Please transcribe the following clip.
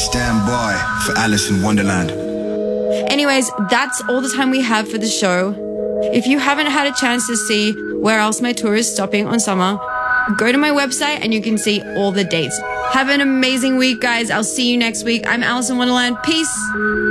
Stand by for Alice in Wonderland. Anyways, that's all the time we have for the show. If you haven't had a chance to see where else my tour is stopping on summer, go to my website and you can see all the dates. Have an amazing week, guys. I'll see you next week. I'm Alice in Wonderland. Peace.